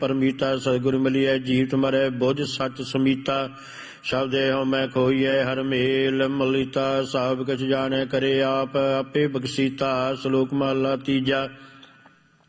ਪਰਮੀਤਾ ਸਤਿਗੁਰ ਮਿਲਿਐ ਜੀਵਤ ਮਰੈ ਬੁਝ ਸੱਚ ਸਮੀਤਾ ਸ਼ਬਦੇ ਹਉ ਮੈਂ ਖੋਈਐ ਹਰ ਮੇਲ ਮਲੀਤਾ ਸਭ ਕਿਛ ਜਾਣੈ ਕਰੇ ਆਪ ਆਪੇ ਬਖਸ਼ੀਤਾ। ਸ਼ਲੋਕ ਮਹਲਾ ਤੀਜਾ।